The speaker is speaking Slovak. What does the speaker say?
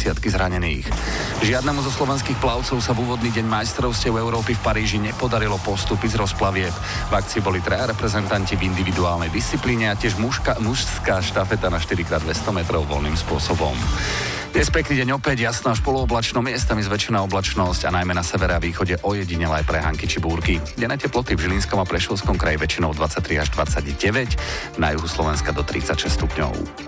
desiatky zranených. Žiadnemu zo slovenských plavcov sa v úvodný deň majstrovstiev Európy v Paríži nepodarilo postúpiť z rozplavieb. V akcii boli 3 reprezentanti v individuálnej disciplíne a tiež mužská štafeta na 4x200 metrov voľným spôsobom. Dnes pekný deň, opäť jasno až polooblačno, miestami zväčšená oblačnosť a najmä na severe a východe ojedinelé prehánky či búrky. Denné teploty v Žilinskom a Prešovskom kraji väčšinou 23 až 29, na juhu Slovenska do 36 stupňov.